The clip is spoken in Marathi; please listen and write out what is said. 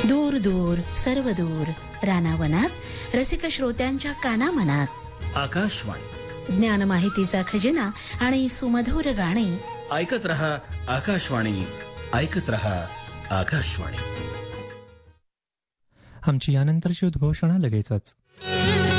दूर दूर सर्व दूर रानावनात रसिक श्रोत्यांच्या कानामनात आकाशवाणी ज्ञान माहितीचा खजिना आणि सुमधुर गाणी. ऐकत रहा आकाशवाणी, ऐकत रहा आकाशवाणी. आमची यानंतरची उद्घोषणा लगेचच.